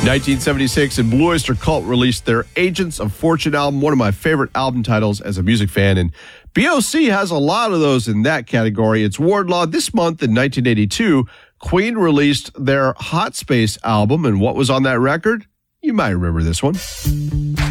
1976, and Blue Oyster Cult released their Agents of Fortune album, one of my favorite album titles as a music fan, and BOC has a lot of those in that category. It's Wardlaw. This month in 1982, Queen released their Hot Space album, and what was on that record? You might remember this one.